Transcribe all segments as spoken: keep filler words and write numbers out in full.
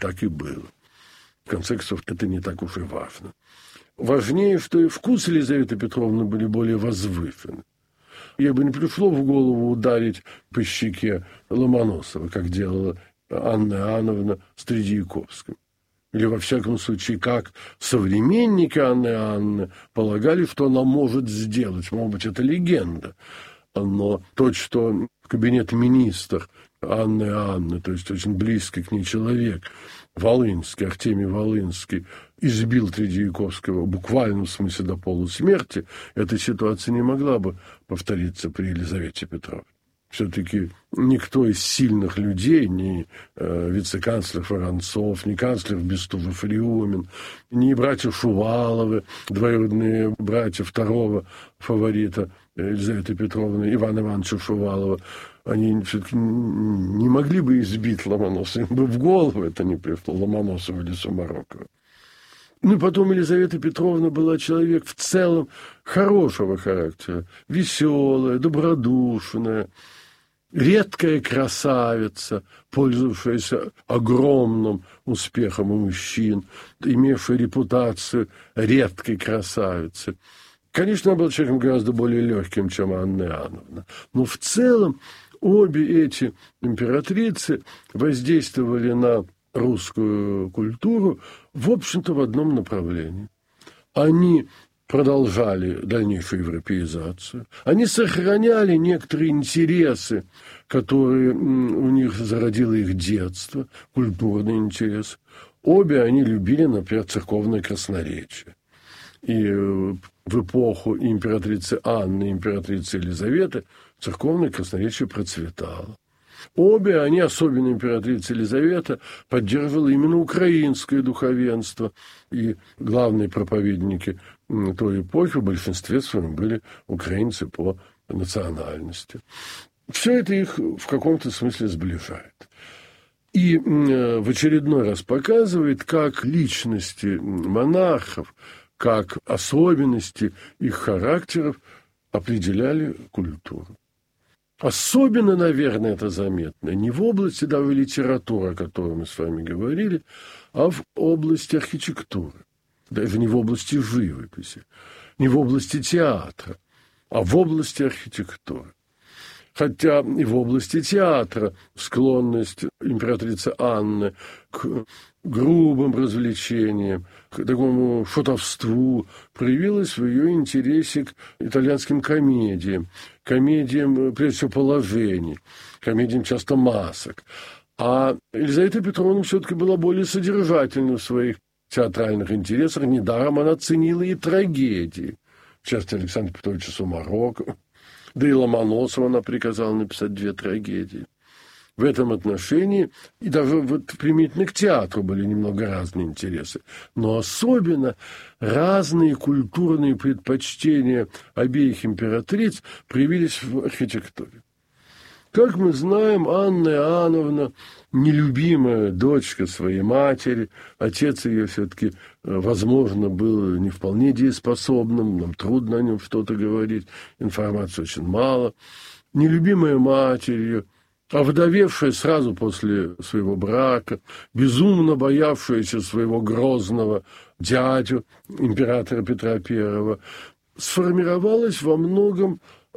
так и было. В конце концов, это не так уж и важно. Важнее, что и вкусы Елизаветы Петровны были более возвышены. Ей бы не пришло в голову ударить по щеке Ломоносова, как делала Анна Иоанновна с Тредьяковским. Или, во всяком случае, как современники Анны Иоанновны полагали, что она может сделать. Может быть, это легенда. Но то, что кабинет министр Анны Иоанновны, то есть очень близкий к ней человек, Волынский, Артемий Волынский, избил Тредьяковского буквально в смысле до полусмерти, эта ситуация не могла бы повториться при Елизавете Петровне. Все-таки никто из сильных людей, ни э, вице-канцлер Воронцов, ни канцлер Бестужев-Рюмин, ни братья Шуваловы, двоюродные братья второго фаворита Елизаветы Петровны, Ивана Ивановича Шувалова, они все-таки не могли бы избить Ломоносова, им бы в голову это не пришло, Ломоносова или Сумарокова. Ну и потом Елизавета Петровна была человек в целом хорошего характера, веселая, добродушная, редкая красавица, пользовавшаяся огромным успехом у мужчин, имевшая репутацию редкой красавицы. Конечно, она была человеком гораздо более легким, чем Анна Иоанновна, но в целом обе эти императрицы воздействовали на русскую культуру, в общем-то, в одном направлении. Они продолжали дальнейшую европеизацию, они сохраняли некоторые интересы, которые у них зародило их детство, культурный интерес. Обе они любили, например, церковное красноречие. И в эпоху императрицы Анны и императрицы Елизаветы церковное красноречие процветало. Обе они, особенно императрица Елизавета, поддерживала именно украинское духовенство, и главные проповедники той эпохи в большинстве своем были украинцы по национальности. Все это их в каком-то смысле сближает. И в очередной раз показывает, как личности монархов, как особенности их характеров определяли культуру. Особенно, наверное, это заметно не в области даже литературы, о которой мы с вами говорили, а в области архитектуры, даже не в области живописи, не в области театра, а в области архитектуры. Хотя и в области театра склонность императрицы Анны к грубым развлечениям, к такому шутовству проявилась в ее интересе к итальянским комедиям, комедиям, прежде всего, положений, комедиям часто масок. А Елизавета Петровна все-таки была более содержательна в своих театральных интересах. Недаром она ценила и трагедии, в частности, Александра Петровича Сумарокова. Да и Ломоносова она приказала написать две трагедии. В этом отношении, и даже вот применительно к театру были немного разные интересы, но особенно разные культурные предпочтения обеих императриц проявились в архитектуре. Как мы знаем, Анна Иоанновна, нелюбимая дочка своей матери, отец ее все-таки, возможно, был не вполне дееспособным, нам трудно о нем что-то говорить, информации очень мало, нелюбимая матерью, овдовевшая сразу после своего брака, безумно боявшаяся своего грозного дядю, императора Петра Первого, сформировалась во многом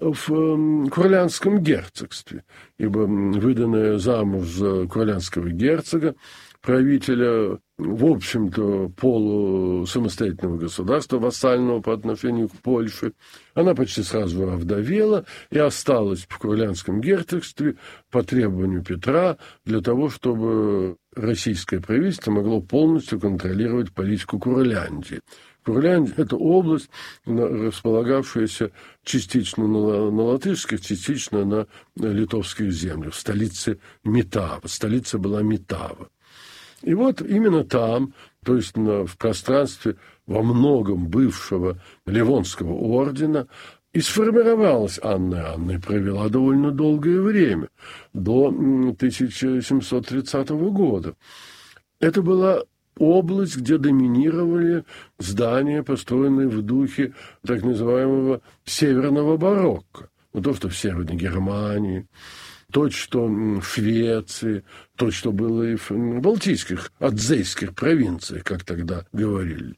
в Курлянском герцогстве, ибо выданная замуж за курлянского герцога, правителя, в общем-то, полусамостоятельного государства, вассального по отношению к Польше, она почти сразу овдовела и осталась в Курлянском герцогстве по требованию Петра для того, чтобы российское правительство могло полностью контролировать политику Курляндии. Курляндия – это область, располагавшаяся частично на, на латышских, частично на литовских землях, в столице Метава. Столица была Метава. И вот именно там, то есть на, в пространстве во многом бывшего Ливонского ордена, и сформировалась Анна Иоанновна и провела довольно долгое время, до тысяча семьсот тридцатого года. Это была область, где доминировали здания, построенные в духе так называемого северного барокко. Ну, то, что в Северной Германии, то, что в Швеции, то, что было и в балтийских, адзейских провинциях, как тогда говорили.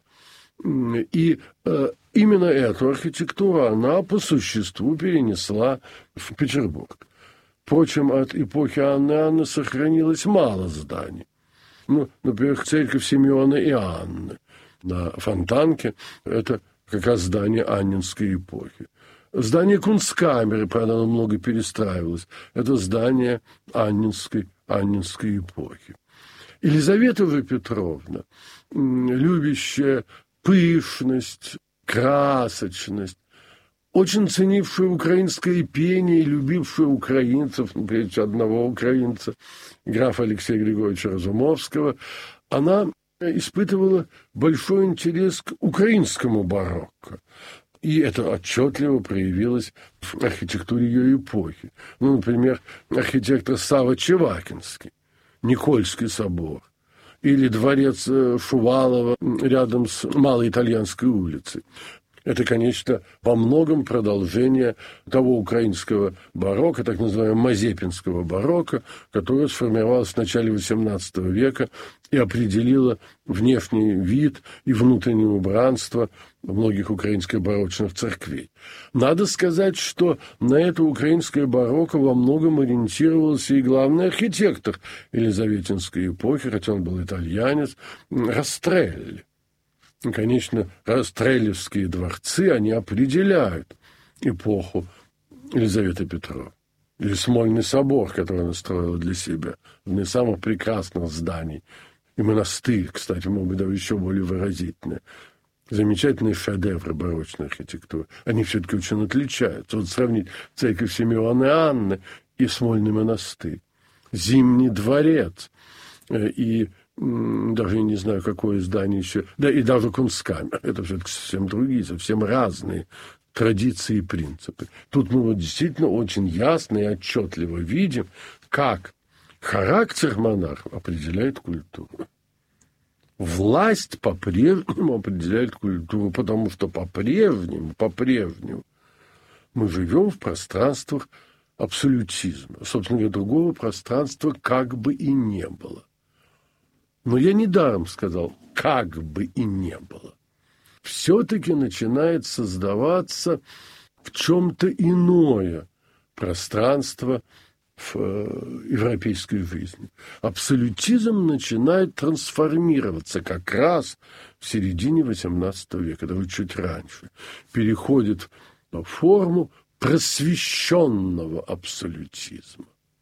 И э, именно эту архитектуру она по существу перенесла в Петербург. Впрочем, от эпохи Анны Анны сохранилось мало зданий. Ну, например, церковь Симеона и Анны на Фонтанке – это как раз здание анненской эпохи. Здание Кунсткамеры, правда, оно много перестраивалось. Это здание анненской, анненской эпохи. Елизавета же Петровна, любящая пышность, красочность, очень ценившая украинское пение и любившая украинцев, например, одного украинца, графа Алексея Григорьевича Разумовского, она испытывала большой интерес к украинскому барокко. И это отчетливо проявилось в архитектуре ее эпохи. Ну, например, архитектор Сава Чевакинский, Никольский собор, или дворец Шувалова рядом с Малой Итальянской улицей. Это, конечно, во многом продолжение того украинского барокко, так называемого мазепинского барокко, которое сформировалось в начале восемнадцатого века и определило внешний вид и внутреннее убранство многих украинских барочных церквей. Надо сказать, что на это украинское барокко во многом ориентировался и главный архитектор Елизаветинской эпохи, хотя он был итальянец, Растрелли. И, конечно, растреллевские дворцы, они определяют эпоху Елизаветы Петровны. Или Смольный собор, который она строила для себя, одно из самых прекрасных зданий. И монастырь, кстати, могут быть даже еще более выразительные. Замечательные шедевры барочной архитектуры. Они все-таки очень отличаются. Вот сравнить церковь Симеона и Анны и Смольный монастырь. Зимний дворец и даже я не знаю, какое здание еще, да и даже Кунсткамера. Это все-таки совсем другие, совсем разные традиции и принципы. Тут мы вот действительно очень ясно и отчетливо видим, как характер монарха определяет культуру. Власть по-прежнему определяет культуру, потому что по-прежнему, по-прежнему мы живем в пространствах абсолютизма. Собственно говоря, другого пространства как бы и не было. Но я недаром сказал, как бы и не было. Все-таки начинает создаваться в чем-то иное пространство в европейской жизни. Абсолютизм начинает трансформироваться как раз в середине восемнадцатого века, даже чуть раньше. Переходит в форму просвещенного абсолютизма.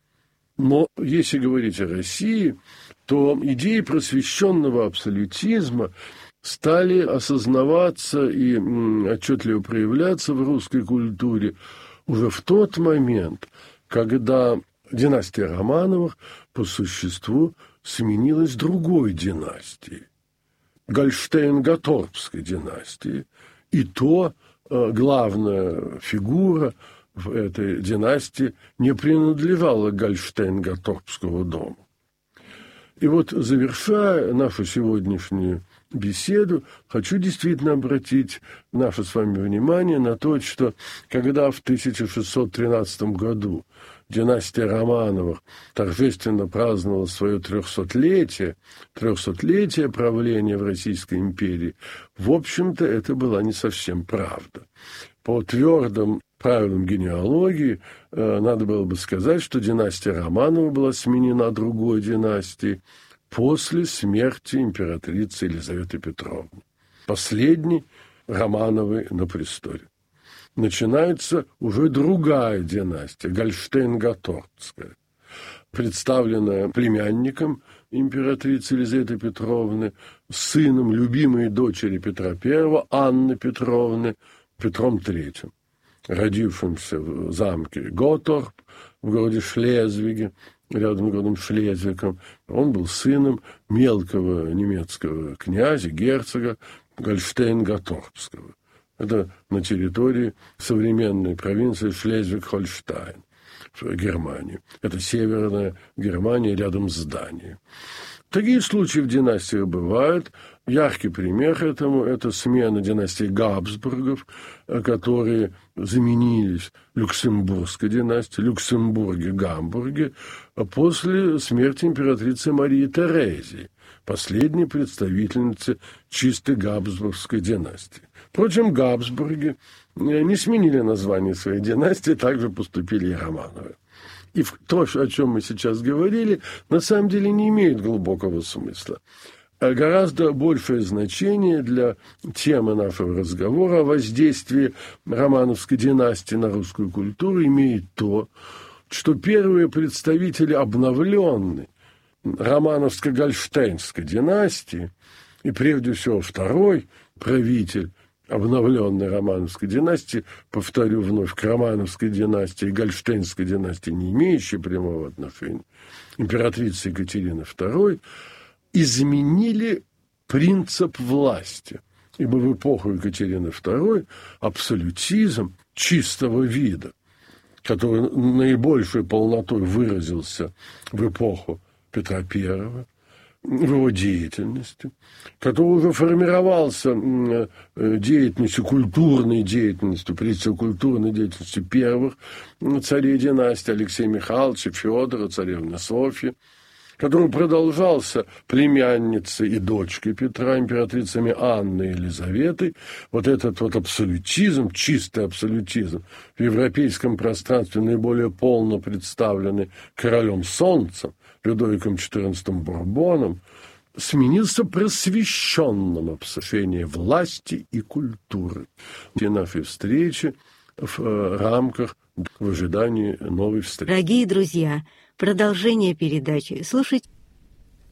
Но если говорить о России, то идеи просвещенного абсолютизма стали осознаваться и отчетливо проявляться в русской культуре уже в тот момент, когда династия Романовых по существу сменилась другой династией, Гольштейн-Готорпской династией. И то главная фигура в этой династии не принадлежала Гольштейн-Готорпскому дому. И вот, завершая нашу сегодняшнюю беседу, хочу действительно обратить наше с вами внимание на то, что когда в тысяча шестьсот тринадцатом году династия Романовых торжественно праздновала свое трехсотлетие, трехсотлетие правления в Российской империи, в общем-то, это была не совсем правда. По твердым правилам генеалогии э, надо было бы сказать, что династия Романовых была сменена другой династией после смерти императрицы Елизаветы Петровны. Последней Романовой на престоле. Начинается уже другая династия, Гольштейн-Готорпская, представленная племянником императрицы Елизаветы Петровны, сыном любимой дочери Петра Первого, Анны Петровны, Петром Третьим, родившимся в замке Готорп в городе Шлезвиге, рядом с городом Шлезвигом. Он был сыном мелкого немецкого князя, герцога Гольштейн-Готорпского. Это на территории современной провинции Шлезвиг-Хольштайн в Германии. Это северная Германия рядом с Данией. Такие случаи в династиях бывают. Яркий пример этому – это смена династии Габсбургов, которые заменились Люксембургской династией, Люксембурге, Гамбурге, после смерти императрицы Марии Терезии, последней представительницы чистой Габсбургской династии. Впрочем, Габсбурги не сменили название своей династии, также поступили и Романовы. И то, о чем мы сейчас говорили, на самом деле не имеет глубокого смысла. Гораздо большее значение для темы нашего разговора о воздействии Романовской династии на русскую культуру имеет то, что первые представители обновленной Романовско-Гольштейнской династии, и прежде всего второй правитель обновленной Романовской династии, повторю вновь, к Романовской династии и Гольштейнской династии, не имеющей прямого отношения, императрица Екатерина вторая, изменили принцип власти. Ибо в эпоху Екатерины второй абсолютизм чистого вида, который наибольшей полнотой выразился в эпоху Петра Первого, в его деятельности, который уже формировался деятельностью, культурной деятельностью, прежде всего культурной деятельностью первых царей династии Алексея Михайловича, Федора, царевны Софьи, который продолжался племянницей и дочкой Петра, императрицами Анной и Елизаветой. Вот этот вот абсолютизм, чистый абсолютизм в европейском пространстве наиболее полно представленный королем Солнцем, Людовиком четырнадцатым Бурбоном, сменился просвещенным обсуждением власти и культуры. И нашей встречи в рамках в ожидании новой встречи. Дорогие друзья, продолжение передачи слушать